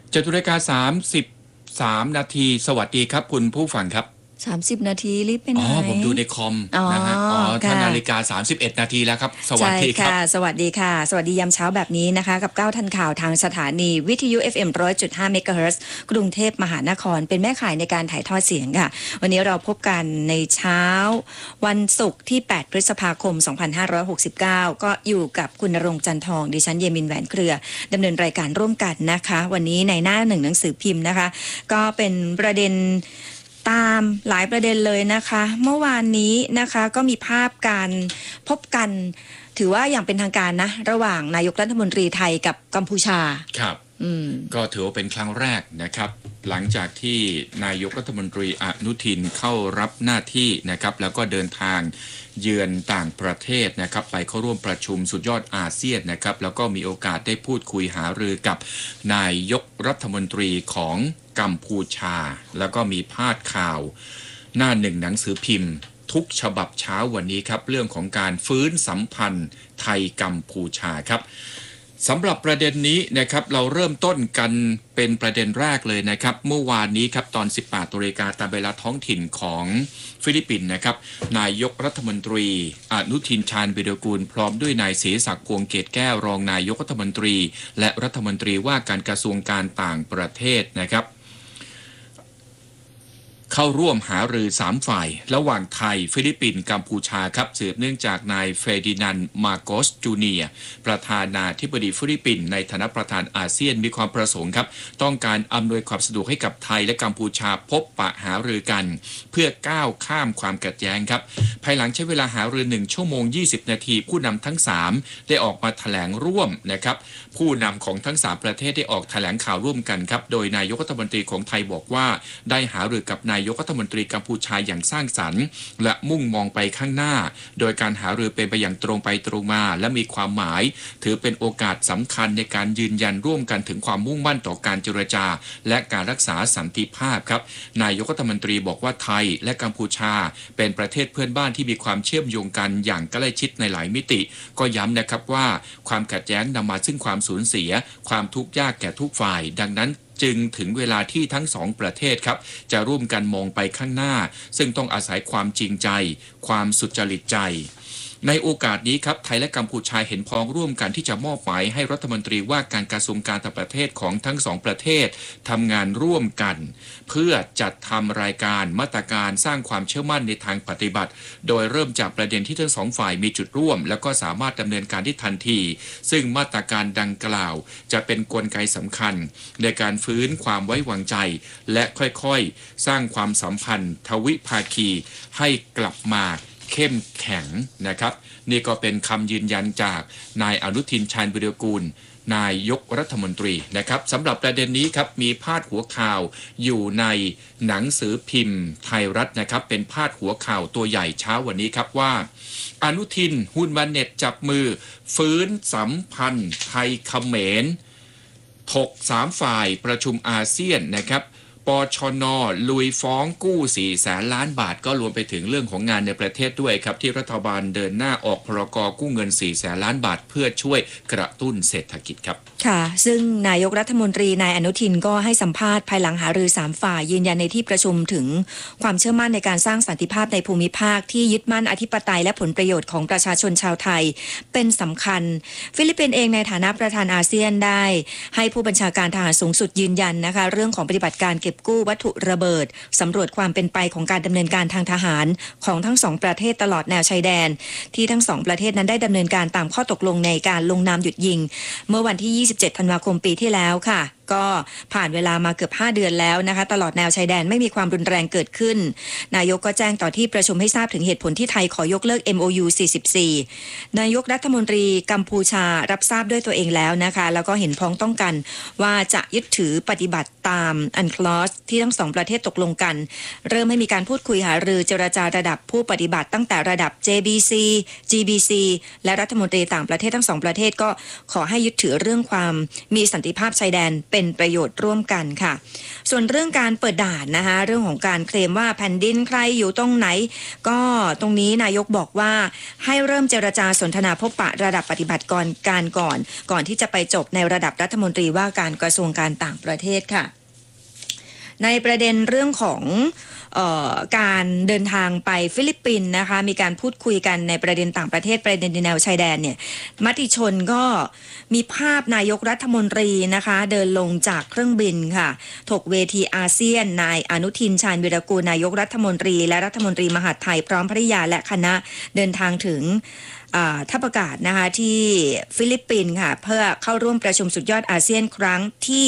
7:33 นาทีสวัสดีครับคุณผู้ฟังครับ 30 นาทีรีบไปไหนผมดูในคอมนะฮะถ้านาฬิกา31 นาทีแล้วครับสวัสดีครับสวัสดีค่ะสวัสดียามเช้าแบบนี้นะคะกับ9ทันข่าวทางสถานีวิทยุ FM 100.5 เมกะเฮิรตซ์กรุงเทพมหานครเป็นแม่ข่ายในการถ่ายทอดเสียงค่ะวันนี้เราพบกันในเช้าวันศุกร์ที่8 พฤษภาคม 2569ก็อยู่กับคุณณรงค์จันทองดิฉันเยมินแหวนเครือดำเนินรายการร่วมกันนะคะวันนี้ในหน้าหนึ่งหนังสือพิมพ์นะคะก็เป็นประเด็นตามหลายประเด็นเลยนะคะเมื่อวานนี้นะคะก็มีภาพการพบกันถือว่าอย่างเป็นทางการนะระหว่างนายกรัฐมนตรีไทยกับกัมพูชาครับก็ถือว่าเป็นครั้งแรกนะครับหลังจากที่นายกรัฐมนตรีอนุทินเข้ารับหน้าที่นะครับแล้วก็เดินทางเยือนต่างประเทศนะครับไปเข้าร่วมประชุมสุดยอดอาเซียนนะครับแล้วก็มีโอกาสได้พูดคุยหารือกับนายกรัฐมนตรีของกัมพูชาแล้วก็มีพาดข่าวหน้าหนึ่งหนังสือพิมพ์ทุกฉบับเช้าวันนี้ครับเรื่องของการฟื้นสัมพันธ์ไทยกัมพูชาครับสำหรับประเด็นนี้นะครับเราเริ่มต้นกันเป็นประเด็นแรกเลยนะครับเมื่อวานนี้ครับตอน 18:00 น.ตามเวลาท้องถิ่นของฟิลิปปินส์นะครับนายกรัฐมนตรีอนุทินชาญวิรากูลพร้อมด้วยนายเสศักดิ์พวงเกตแก้วรองนายกรัฐมนตรีและรัฐมนตรีว่าการกระทรวงการต่างประเทศนะครับเข้าร่วมหารือ3ฝ่ายระหว่างไทยฟิลิปปินส์กัมพูชาครับสืบเนื่องจากนายเฟรดินันด์มาโกสจูเนียร์ประธานาธิบดีฟิลิปปินส์ในฐานะประธานอาเซียนมีความประสงค์ครับต้องการอำนวยความสะดวกให้กับไทยและกัมพูชาพบปะหารือกันเพื่อก้าวข้ามความขัดแย้งครับภายหลังใช้เวลาหารือ1 ชั่วโมง 20 นาทีผู้นำทั้ง3ได้ออกมาแถลงร่วมนะครับผู้นำของทั้ง3ประเทศได้ออกแถลงข่าวร่วมกันครับโดยนายกรัฐมนตรีของไทยบอกว่าได้หารือกับนายกรัฐมนตรีกัมพูชาอย่างสร้างสรรค์และมุ่งมองไปข้างหน้าโดยการหารือเป็นไปอย่างตรงไปตรงมาและมีความหมายถือเป็นโอกาสสำคัญในการยืนยันร่วมกันถึงความมุ่งมั่นต่อการเจรจาและการรักษาสันติภาพครับนายกรัฐมนตรีบอกว่าไทยและกัมพูชาเป็นประเทศเพื่อนบ้านที่มีความเชื่อมโยงกันอย่างใกล้ชิดในหลายมิติก็ย้ำนะครับว่าความขัดแย้งนำมาซึ่งความสูญเสียความทุกข์ยากแก่ทุกฝ่ายดังนั้นจึงถึงเวลาที่ทั้งสองประเทศครับจะร่วมกันมองไปข้างหน้าซึ่งต้องอาศัยความจริงใจความสุจริตใจในโอกาสนี้ครับไทยและกัมพูชาเห็นพ้องร่วมกันที่จะมอบหมายให้รัฐมนตรีว่าการกระทรวงการต่างประเทศของทั้งสองประเทศทำงานร่วมกันเพื่อจัดทำรายการมาตรการสร้างความเชื่อมั่นในทางปฏิบัติโดยเริ่มจากประเด็นที่ทั้งสองฝ่ายมีจุดร่วมแล้วก็สามารถดำเนินการได้ทันทีซึ่งมาตรการดังกล่าวจะเป็นกลไกสำคัญในการฟื้นความไว้วางใจและค่อยๆสร้างความสัมพันธ์ทวิภาคีให้กลับมาเข้มแข็งนะครับนี่ก็เป็นคำยืนยันจากนายอนุทินชาญวิรากูลนายกรัฐมนตรีนะครับสำหรับประเด็นนี้ครับมีพาดหัวข่าวอยู่ในหนังสือพิมพ์ไทยรัฐนะครับเป็นพาดหัวข่าวตัวใหญ่เช้าวันนี้ครับว่าอนุทินหุ้นบันเน็ตจับมือฟื้นสัมพันธ์ไทยเขมรถก3ฝ่ายประชุมอาเซียนนะครับปชน.ลุยฟ้องกู้4 แสนล้านบาทก็รวมไปถึงเรื่องของงานในประเทศด้วยครับที่รัฐบาลเดินหน้าออกพรก.กู้เงิน4 แสนล้านบาทเพื่อช่วยกระตุ้นเศรษฐกิจครับค่ะซึ่งนายกรัฐมนตรีนายอนุทินก็ให้สัมภาษณ์ภายหลังหารือ3ฝ่ายยืนยันในที่ประชุมถึงความเชื่อมั่นในการสร้างสันติภาพในภูมิภาคที่ยึดมั่นอธิปไตยและผลประโยชน์ของประชาชนชาวไทยเป็นสำคัญฟิลิปปินส์เองในฐานะประธานอาเซียนได้ให้ผู้บัญชาการทหารสูงสุดยืนยันนะคะเรื่องของปฏิบัติการเก็บกู้วัตถุระเบิดสำรวจความเป็นไปของการดำเนินการทางทหารของทั้งสองประเทศตลอดแนวชายแดนที่ทั้งสองประเทศนั้นได้ดำเนินการตามข้อตกลงในการลงนามหยุดยิงเมื่อวันที่27 ธันวาคมปีที่แล้วค่ะก็ผ่านเวลามาเกือบ5 เดือนแล้วนะคะตลอดแนวชายแดนไม่มีความรุนแรงเกิดขึ้นนายกก็แจ้งต่อที่ประชุมให้ทราบถึงเหตุผลที่ไทยขอยกเลิก MOU 44นายกรัฐมนตรีกัมพูชารับทราบด้วยตัวเองแล้วนะคะแล้วก็เห็นพ้องต้องกันว่าจะยึดถือปฏิบัติตามอันคลอสที่ทั้งสองประเทศตกลงกันเริ่มให้มีการพูดคุยหารือเจรจาระดับผู้ปฏิบัติตั้งแต่ระดับ JBC GBC และรัฐมนตรีต่างประเทศทั้งสองประเทศก็ขอให้ยึดถือเรื่องความมีสันติภาพชายแดนเป็นเป็นประโยชน์ร่วมกันค่ะส่วนเรื่องการเปิดด่านนะคะเรื่องของการเคลมว่าแผ่นดินใครอยู่ตรงไหนก็ตรงนี้นายกบอกว่าให้เริ่มเจรจาสนทนาพบปะระดับปฏิบัติการก่อนที่จะไปจบในระดับรัฐมนตรีว่าการกระทรวงการต่างประเทศค่ะในประเด็นเรื่องของการเดินทางไปฟิลิปปินส์นะคะมีการพูดคุยกันในประเด็นต่างประเทศประเด็นแนวชายแดนเนี่ยมติชนก็มีภาพนายกรัฐมนตรีนะคะเดินลงจากเครื่องบินค่ะถกเวทีอาเซียนนายอนุทินชาญวีรกูลนายกรัฐมนตรีและรัฐมนตรีมหาดไทยพร้อมภริยาและคณะเดินทางถึงท่าประกาศนะคะที่ฟิลิปปินส์ค่ะเพื่อเข้าร่วมประชุมสุดยอดอาเซียนครั้งที่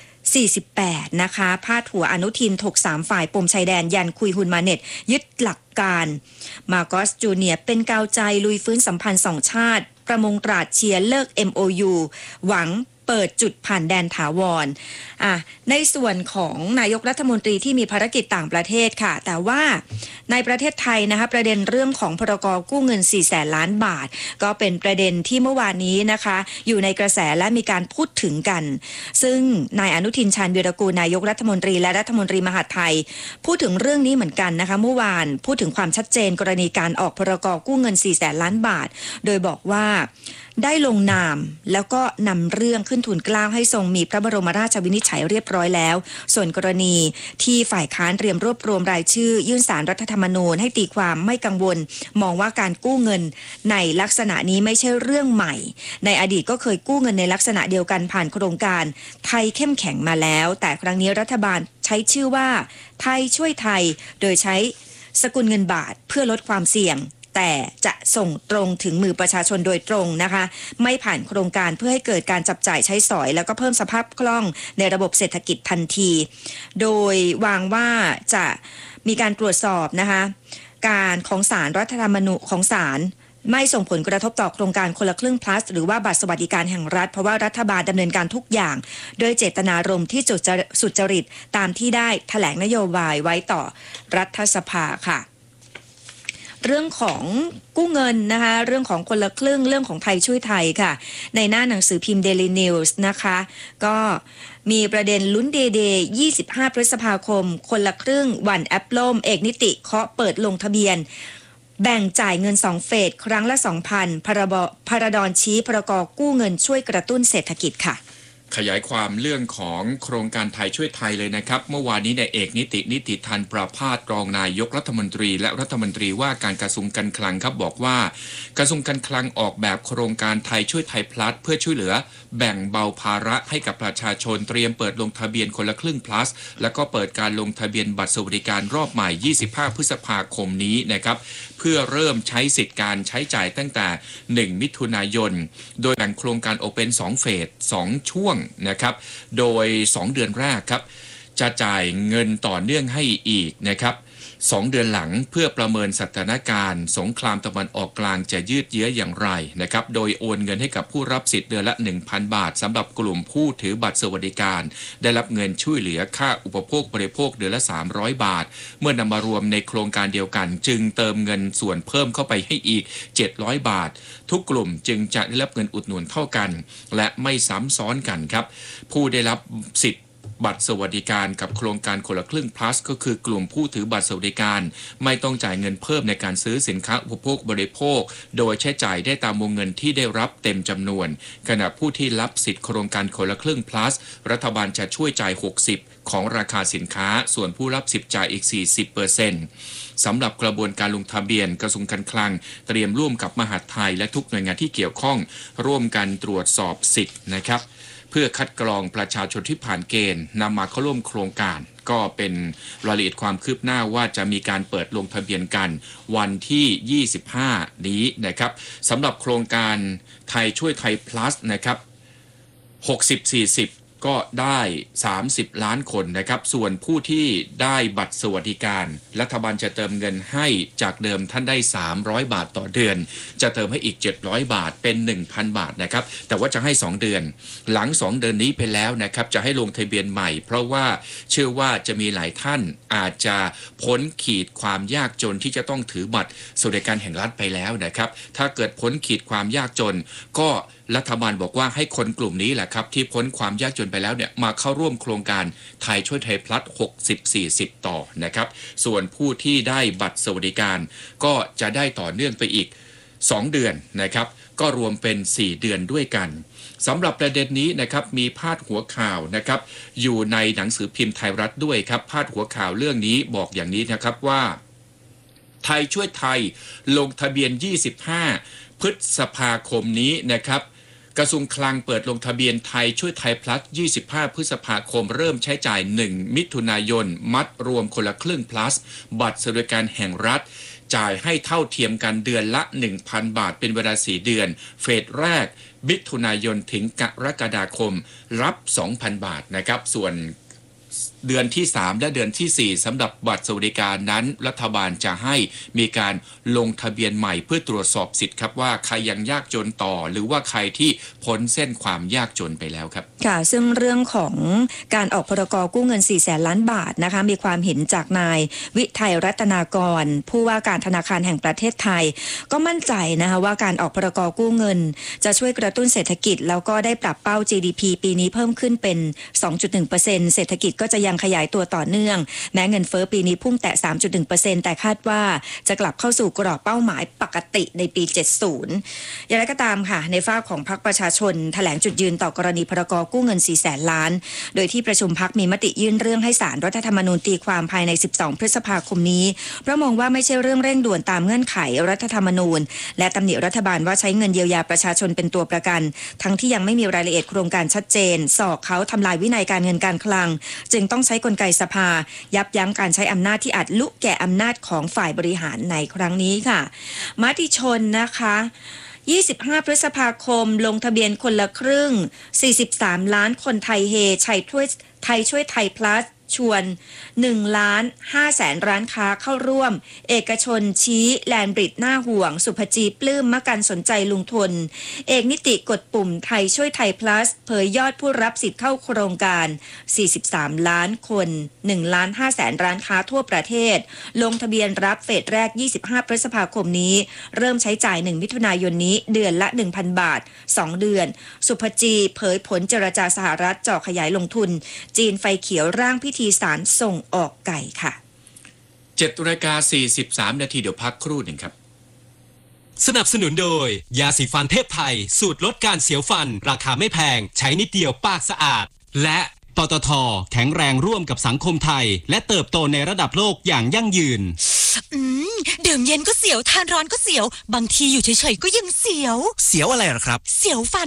48นะคะพาดหัวอนุทินถก3ฝ่ายปมชายแดนยันคุยฮุนมาเน็ตยึดหลักการมาโกสจูเนียร์เป็นกาวใจลุยฟื้นสัมพันธ์2ชาติประมงตราดเชียร์เลิก MOU หวังเปิดจุดผ่านแดนถาวรในส่วนของนายกรัฐมนตรีที่มีภารกิจต่างประเทศค่ะแต่ว่าในประเทศไทยนะคะประเด็นเรื่องของพรก.กู้เงิน 400,000 ล้านบาทก็เป็นประเด็นที่เมื่อวานนี้นะคะอยู่ในกระแสและมีการพูดถึงกันซึ่งนายอนุทินชาญวีรกูลนายกรัฐมนตรีและรัฐมนตรีมหาดไทยพูดถึงเรื่องนี้เหมือนกันนะคะเมื่อวานพูดถึงความชัดเจนกรณีการออกพรก.กู้เงิน 400,000 ล้านบาทโดยบอกว่าได้ลงนามแล้วก็นำเรื่องขึ้นทูลเกล้าให้ทรงมีพระบรมราชวินิจฉัยเรียบร้อยแล้วส่วนกรณีที่ฝ่ายค้านเตรียมรวบรวมรายชื่อยื่นศาลรัฐธรรมนูญให้ตีความไม่กังวลมองว่าการกู้เงินในลักษณะนี้ไม่ใช่เรื่องใหม่ในอดีตก็เคยกู้เงินในลักษณะเดียวกันผ่านโครงการไทยเข้มแข็งมาแล้วแต่ครั้งนี้รัฐบาลใช้ชื่อว่าไทยช่วยไทยโดยใช้สกุลเงินบาทเพื่อลดความเสี่ยงแต่จะส่งตรงถึงมือประชาชนโดยตรงนะคะไม่ผ่านโครงการเพื่อให้เกิดการจับจ่ายใช้สอยแล้วก็เพิ่มสภาพคล่องในระบบเศรษฐกิจทันทีโดยวางว่าจะมีการตรวจสอบนะคะการของศาลรัฐธรรมนูญของศาลไม่ส่งผลกระทบต่อโครงการคนละครึ่ง plus หรือว่าบัตรสวัสดิการแห่งรัฐเพราะว่ารัฐบาลดำเนินการทุกอย่างโดยเจตนารมณ์ที่สุจริตตามที่ได้แถลงนโยบายไว้ต่อรัฐสภาค่ะเรื่องของกู้เงินนะคะเรื่องของคนละครึ่งเรื่องของไทยช่วยไทยค่ะในหน้าหนังสือพิมพ์ Daily News นะคะก็มีประเด็นลุ้นเดย์25 พฤษภาคมคนละครึ่งวันแอปล่มเอกนิติเคาะเปิดลงทะเบียนแบ่งจ่ายเงิน2เฟสครั้งละ 2,000 พรดชี้พรก.กู้เงินช่วยกระตุ้นเศรษฐกิจค่ะขยายความเรื่องของโครงการไทยช่วยไทยเลยนะครับเมื่อวานนี้นายเอกนิติธันประภาสรองนายกรัฐมนตรีและรัฐมนตรีว่าการกระทรวงการคลังครับบอกว่ากระทรวงการคลังออกแบบโครงการไทยช่วยไทยพลัสเพื่อช่วยเหลือแบ่งเบาภาระให้กับประชาชนเตรียมเปิดลงทะเบียนคนละครึ่ง plus แล้วก็เปิดการลงทะเบียนบัตรสวัสดิการรอบใหม่25 พฤษภาคมนี้นะครับเพื่อเริ่มใช้สิทธิการใช้จ่ายตั้งแต่1 มิถุนายนโดยแบ่งโครงการออกเป็น2เฟส2ช่วงนะครับโดย2เดือนแรกครับจะจ่ายเงินต่อเนื่องให้อีกนะครับ2เดือนหลังเพื่อประเมินสถานการณ์สงครามตะวันออกกลางจะยืดเยื้ออย่างไรนะครับโดยโอนเงินให้กับผู้รับสิทธิ์เดือนละ 1,000 บาทสำหรับกลุ่มผู้ถือบัตรสวัสดิการได้รับเงินช่วยเหลือค่าอุปโภคบริโภคเดือนละ300 บาทเมื่อนำมารวมในโครงการเดียวกันจึงเติมเงินส่วนเพิ่มเข้าไปให้อีก700 บาททุกกลุ่มจึงจะได้รับเงินอุดหนุนเท่ากันและไม่ซ้ำซ้อนกันครับผู้ได้รับสิทธิ์บัตรสวัสดิการกับโครงการคนละครึ่ง plus ก็คือกลุ่มผู้ถือบัตรสวัสดิการไม่ต้องจ่ายเงินเพิ่มในการซื้อสินค้าอุปโภคบริโภคโดยใช้จ่ายได้ตามวงเงินที่ได้รับเต็มจำนวนขณะผู้ที่รับสิทธิ์โครงการคนละครึ่ง plus รัฐบาลจะช่วยจ่าย60%ของราคาสินค้าส่วนผู้รับสิทธิ์จ่ายอีก 40%สำหรับกระบวนการลงทะเบียนกระทรวงการคลังเตรียมร่วมกับมหาดไทยและทุกหน่วยงานที่เกี่ยวข้องร่วมกันตรวจสอบสิทธิ์นะครับเพื่อคัดกรองประชาชนที่ผ่านเกณฑ์นำมาเข้าร่วมโครงการก็เป็นรายละเอียดความคืบหน้าว่าจะมีการเปิดลงทะเบียนกันวันที่25นี้นะครับสำหรับโครงการไทยช่วยไทย plus นะครับ60-40ก็ได้30ล้านคนนะครับส่วนผู้ที่ได้บัตรสวัสดิการรัฐบาลจะเติมเงินให้จากเดิมท่านได้300บาทต่อเดือนจะเติมให้อีก700บาทเป็น 1,000 บาทนะครับแต่ว่าจะให้2เดือนหลัง2เดือนนี้ไปแล้วนะครับจะให้ลงทะเบียนใหม่เพราะว่าเชื่อว่าจะมีหลายท่านอาจจะพ้นขีดความยากจนที่จะต้องถือบัตรสวัสดิการแห่งรัฐไปแล้วนะครับถ้าเกิดพ้นขีดความยากจนก็รัฐบาลบอกว่าให้คนกลุ่มนี้แหละครับที่พ้นความยากจนไปแล้วเนี่ยมาเข้าร่วมโครงการไทยช่วยไทยพลัส60-40ต่อนะครับส่วนผู้ที่ได้บัตรสวัสดิการก็จะได้ต่อเนื่องไปอีก2เดือนนะครับก็รวมเป็น4เดือนด้วยกันสำหรับประเด็นนี้นะครับมีพาดหัวข่าวนะครับอยู่ในหนังสือพิมพ์ไทยรัฐด้วยครับพาดหัวข่าวเรื่องนี้บอกอย่างนี้นะครับว่าไทยช่วยไทยลงทะเบียน25พฤษภาคมนี้นะครับกระทรวงคลังเปิดลงทะเบียนไทยช่วยไทยพลัส25พฤษภาคมเริ่มใช้จ่าย1มิถุนายนมัดรวมคนละครึ่ง plus บัตรสวัสดิการแห่งรัฐจ่ายให้เท่าเทียมกันเดือนละ 1,000 บาทเป็นเวลา4เดือนเฟสแรกมิถุนายนถึงกรกฎาคมรับ 2,000 บาทนะครับส่วนเดือนที่3และเดือนที่4สำหรับบัตรสวัสดิการนั้นรัฐบาลจะให้มีการลงทะเบียนใหม่เพื่อตรวจสอบสิทธิ์ครับว่าใครยังยากจนต่อหรือว่าใครที่พ้นเส้นความยากจนไปแล้วครับค่ะซึ่งเรื่องของการออกพรกกู้เงิน 400,000 ล้านบาทนะคะมีความเห็นจากนายวิทัยรัตนากรผู้ว่าการธนาคารแห่งประเทศไทยก็มั่นใจนะคะว่าการออกพรกกู้เงินจะช่วยกระตุ้นเศรษฐกิจแล้วก็ได้ปรับเป้า GDP ปีนี้เพิ่มขึ้นเป็น 2.1% เศรษฐกิจก็จะยังขยายตัวต่อเนื่องแม้เงินเฟ้อปีนี้พุ่งแตะ 3.1% แต่คาดว่าจะกลับเข้าสู่กรอบเป้าหมายปกติในปี 70 อย่างไรก็ตามค่ะในฝั่งของพรรคประชาชนแถลงจุดยืนต่อกรณีพรกกู้เงิน 400,000 ล้านโดยที่ประชุมพรรคมีมติยื่นเรื่องให้ศาลรัฐธรรมนูญตีความภายใน 12 พฤษภาคมนี้เพราะมองว่าไม่ใช่เรื่องเร่งด่วนตามเงื่อนไขรัฐธรรมนูญและตำหนิรัฐบาลว่าใช้เงินเยียวยาประชาชนเป็นตัวประกันทั้งที่ยังไม่มีรายละเอียดโครงการชัดเจนสอกเขาทำลายวินัยการเงินการคลังจึงต้องใช้กลไกสภายับยั้งการใช้อำนาจที่อาจลุแก่อำนาจของฝ่ายบริหารในครั้งนี้ค่ะมติชนนะคะ25 พฤษภาคมลงทะเบียนคนละครึ่ง43ล้านคนไทยเฮไทยช่วยไทยพลัสชวน1,500,000 ร้านค้าเข้าร่วมเอกชนชี้แลนบริดน่าห่วงสุภจีปลื้มมะกันสนใจลุงทนเอกนิติกดปุ่มไทยช่วยไทยพลัสเผยยอดผู้รับสิทธิ์เข้าโครงการ43ล้านคน1,500,000 ร้านค้าทั่วประเทศลงทะเบียนรับเฟสแรก25 พฤษภาคมนี้เริ่มใช้จ่าย1มิถุนายนนี้เดือนละ 1,000 บาท2เดือนสุภจีเผยผลเจรจาสหรัฐจ่อขยายลงทุนจีนไฟเขียวร่างพิธีสารส่งออกไก่ค่ะ 7:43 นาทีเดี๋ยวพักครู่หนึ่งครับสนับสนุนโดยยาสีฟันเทพไทยสูตรลดการเสียวฟันราคาไม่แพงใช้นิดเดียวปากสะอาดและปตท.แข็งแรงร่วมกับสังคมไทยและเติบโตในระดับโลกอย่างยั่งยืนดื่มเย็นก็เสียวทานร้อนก็เสียวบางทีอยู่เฉยๆก็ยังเสียวอะไรหรอครับเสียวฟัน